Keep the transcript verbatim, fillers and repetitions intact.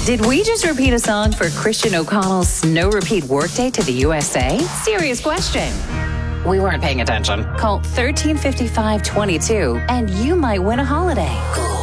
Did we just repeat a song for Christian O'Connell's Snow Repeat Workday to the U S A? Serious question. We weren't paying attention. Call thirteen fifty-five twenty-two and you might win a holiday.